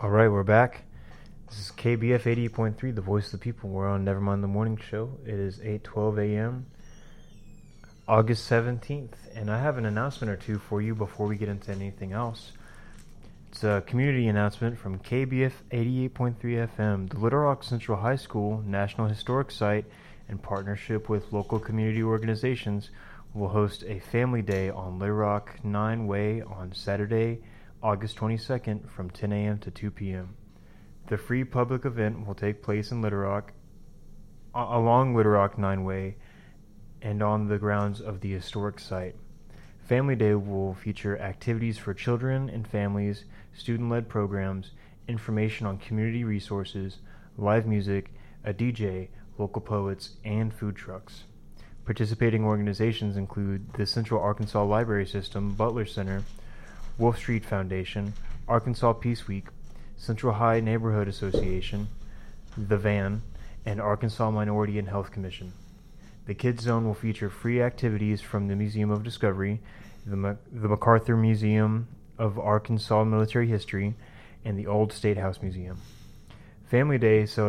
All right, we're back. This is KBF 88.3, the voice of the people. We're on Nevermind the Morning Show. It is 8:12 a.m., August 17th, and I have an announcement or two for you before we get into anything else. It's a community announcement from KBF 88.3 FM. The Little Rock Central High School National Historic Site, in partnership with local community organizations, will host a Family Day on Little Rock 9 Way on Saturday, August 22nd from 10 a.m. to 2 p.m. The free public event will take place in Little Rock, along Little Rock 9 Way, and on the grounds of the historic site. Family Day will feature activities for children and families, student-led programs, information on community resources, live music, a DJ, local poets, and food trucks. Participating organizations include the Central Arkansas Library System, Butler Center, Wolf Street Foundation, Arkansas Peace Week, Central High Neighborhood Association, The Van, and Arkansas Minority and Health Commission. The Kids Zone will feature free activities from the Museum of Discovery, the MacArthur Museum of Arkansas Military History, and the Old State House Museum. Family Day celebrates